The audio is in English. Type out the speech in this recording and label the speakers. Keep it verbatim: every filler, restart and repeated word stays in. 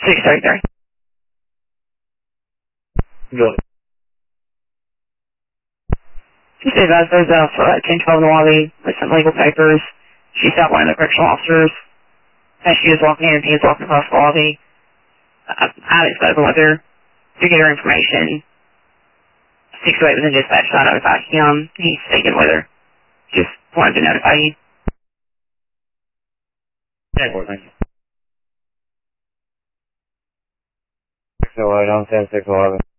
Speaker 1: six thirty-three.
Speaker 2: Good.
Speaker 1: Just advised there's a uh, ten twelve in the lobby with some legal papers. She stopped one of the correctional officers as she was walking in, and he was walking across the lobby. I, I haven't spoken with her to get her information. six oh eight was in dispatch, so I notified him. He's speaking with her. Just wanted to notify you.
Speaker 2: Yeah, well, thank you. six oh eight on ten six eleven.